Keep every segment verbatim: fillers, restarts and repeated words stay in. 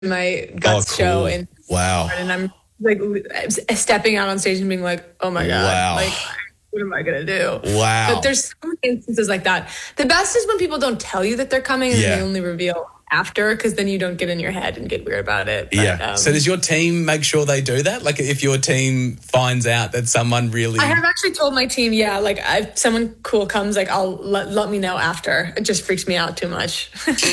my Guts oh, cool. show in wow, and I'm like stepping out on stage and being like, oh my god, wow. like what am I gonna do? Wow. But there's so many instances like that. The best is when people don't tell you that they're coming and yeah. they only reveal after, because then you don't get in your head and get weird about it. But, yeah. Um, so does your team make sure they do that? Like if your team finds out that someone really... I have actually told my team, yeah, like if someone cool comes, like I'll let, let me know after. It just freaks me out too much.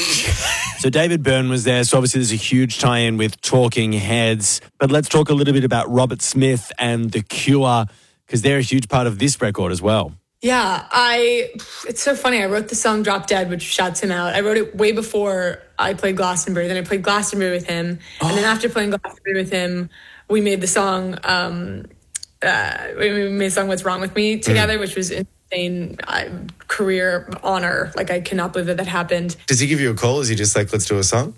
So David Byrne was there. So obviously there's a huge tie-in with Talking Heads. But let's talk a little bit about Robert Smith and The Cure, because they're a huge part of this record as well. Yeah, I. It's so funny. I wrote the song Drop Dead, which shouts him out. I wrote it way before I played Glastonbury. Then I played Glastonbury with him. Oh. And then after playing Glastonbury with him, we made the song, um, uh, we made the song What's Wrong With Me together, mm. which was insane uh, career honor. Like, I cannot believe that that happened. Does he give you a call? Is he just like, let's do a song?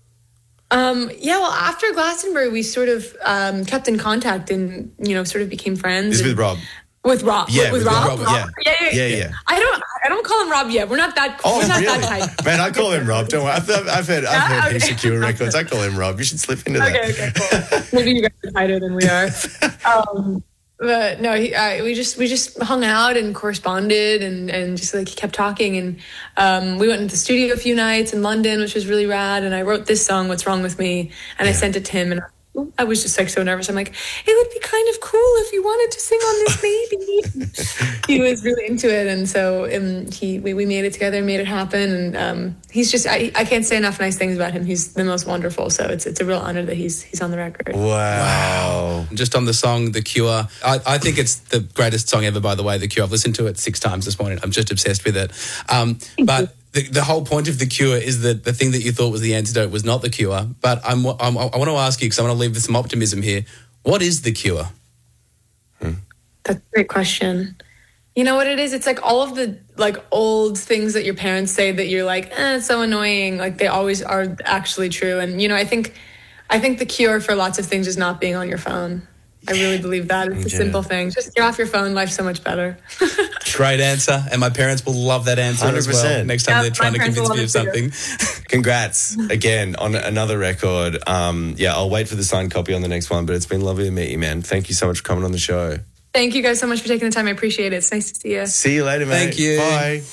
Um, yeah, well, after Glastonbury, we sort of um, kept in contact and, you know, sort of became friends. This is and, with Rob? With Rob. Yeah, with, with Rob. Rob. Yeah. Yeah, yeah, yeah, yeah. yeah. I don't I don't call him Rob yet. We're not that Oh, we're not really? that tight. Man, I call him Rob. Don't worry. I've, I've heard, I've Yeah? heard Okay. his Secure records. I call him Rob. You should slip into that. Okay, okay, cool. Maybe you guys are tighter than we are. Um, but no, he, uh, we just we just hung out and corresponded and, and just like kept talking. And um, we went into the studio a few nights in London, which was really rad. And I wrote this song, What's Wrong With Me? And yeah. I sent it to him. And I was just like so nervous. I'm like, it would be kind of cool if you wanted to sing on this, maybe. He was really into it, and so um, he we, we made it together, made it happen, and um, he's just I, I can't say enough nice things about him. He's the most wonderful. So it's it's a real honor that he's he's on the record. Wow! wow. Just on the song The Cure, I, I think it's the greatest song ever. By the way, The Cure. I've listened to it six times this morning. I'm just obsessed with it. Um, but. The, the whole point of The Cure is that the thing that you thought was the antidote was not The Cure. But I'm, I'm, I want to ask you, because I want to leave with some optimism here. What is The Cure? Hmm. That's a great question. You know what it is? It's like all of the like old things that your parents say that you're like, eh, it's so annoying. Like they always are actually true. And, you know, I think, I think the cure for lots of things is not being on your phone. I really believe that. It's a yeah. simple thing. Just get off your phone. Life's so much better. Great answer. And my parents will love that answer one hundred percent. As well next time yeah, they're trying to convince me of something. Congrats again on another record. Um, yeah, I'll wait for the signed copy on the next one, but it's been lovely to meet you, man. Thank you so much for coming on the show. Thank you guys so much for taking the time. I appreciate it. It's nice to see you. See you later, mate. Thank you. Bye.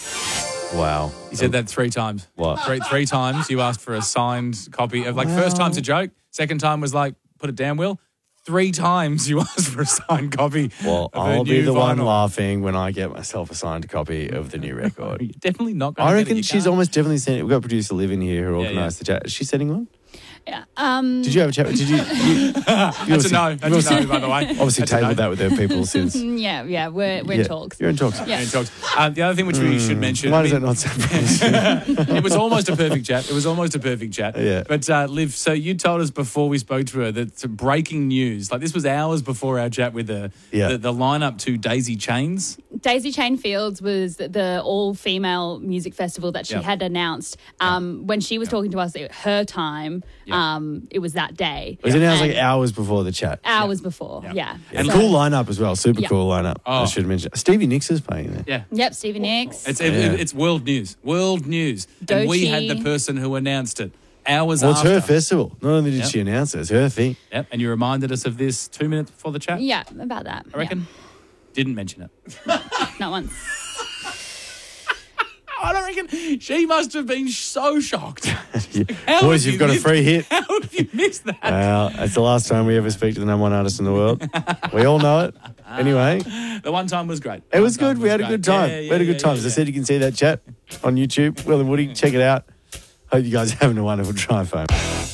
Wow. You said that three times. What? Three, three times you asked for a signed copy of, like, wow. First time's a joke. Second time was like, put it down, Will. Three times you asked for a signed copy. Well, of I'll be the vinyl. one laughing when I get myself a signed copy of the new record. You're definitely not going to I reckon get it, she's can't. almost definitely sent it. We've got producer Liv in here who Yeah, organised yeah. the chat. Is she sending one? Yeah. Um, Did you have a chat? Did you? you, you That's a no. That's a no, by the way. Obviously That's tabled no. that with her people since. yeah, yeah, we're, we're yeah, in talks. You're in talks. Yeah. In talks. Uh, the other thing which we mm, should mention. Why I does mean, that not sound promising? It was almost a perfect chat. It was almost a perfect chat. Yeah. But uh, Liv, so you told us before we spoke to her that some breaking news. Like this was hours before our chat with her. Yeah. The, the lineup to Daisy Chains. Daisy Chain Fields was the all-female music festival that she Yep. had announced. Um, Yep. When she was Yep. talking to us at her time, Yep. um, it was that day. Was it announced And like hours before the chat? Hours before, Yep. yeah. And So- cool lineup as well. Super Yeah. cool lineup. I Oh. should mention. Stevie Nicks is playing there. Yeah. Yep, Stevie Nicks. It's Yeah. it, it's world news. World news. And we had Doechii. the person who announced it hours Well, it's after. her festival. Not only did Yep. she announce it, it's her thing. Yep. And you reminded us of this two minutes before the chat. Yeah, about that. I reckon. Didn't mention it. Yeah. Not once. I don't reckon she must have been so shocked. Yeah. How Boys, have you've you got a missed- free hit. How have you missed that? Well, it's the last time we ever speak to the number one artist in the world. We all know it. Anyway, The one time was great. it The was one time good. We had a great. good time. Yeah, yeah, we had a good yeah, time. yeah, As I yeah. said, you can see that chat on YouTube. Will and Woody, check it out. Hope you guys are having a wonderful drive home.